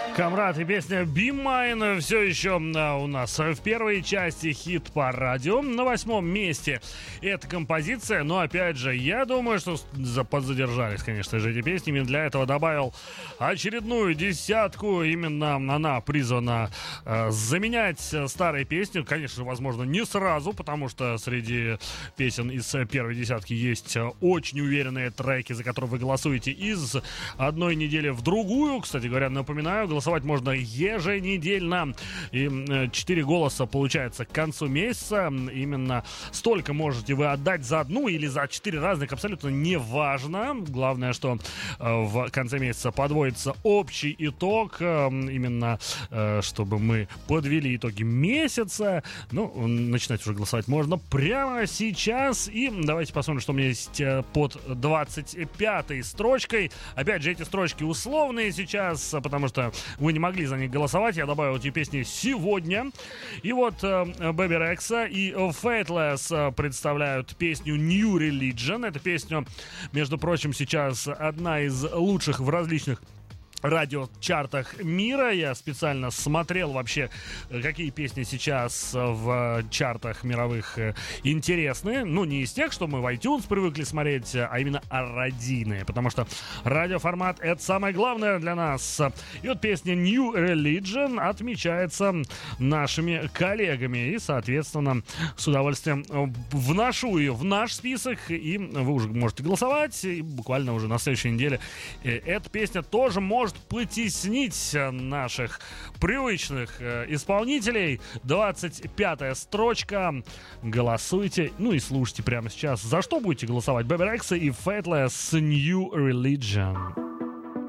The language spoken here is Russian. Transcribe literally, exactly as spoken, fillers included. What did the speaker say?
Камрад и песня Be Mine все еще у нас в первой части хит по радио. На восьмом месте эта композиция. Но опять же, я думаю, что подзадержались, конечно же, эти песни. Именно для этого добавил очередную десятку. Именно она призвана э, заменять старые песни. Конечно, возможно, не сразу, потому что среди песен из первой десятки есть очень уверенные треки, за которые вы голосуете из одной недели в другую. Кстати говоря, напоминаю, голосовать можно еженедельно. И четыре голоса получается к концу месяца. Именно столько можете вы отдать за одну или за четыре разных, абсолютно неважно. Главное, что в конце месяца подводится общий итог. Именно чтобы мы подвели итоги месяца. Ну, начинать уже голосовать можно прямо сейчас. И давайте посмотрим, что у меня есть под двадцать пятой строчкой. Опять же, эти строчки условные сейчас, потому что вы не могли за них голосовать. Я добавил эти песни сегодня. И вот э, Бэби Рекса и Faithless представляют песню New Religion. Эта песня, между прочим, сейчас одна из лучших в различных радиочартах мира. Я специально смотрел вообще, какие песни сейчас в чартах мировых интересны. Ну, не из тех, что мы в iTunes привыкли смотреть, а именно радийные, потому что радиоформат — это самое главное для нас. И вот песня New Religion отмечается нашими коллегами. И, соответственно, с удовольствием вношу ее в наш список, и вы уже можете голосовать. И буквально уже на следующей неделе эта песня тоже может потеснить наших привычных э, исполнителей. двадцать пятая строчка. Голосуйте, ну и слушайте прямо сейчас. За что будете голосовать? Бэби Рекса и Faithless New Religion.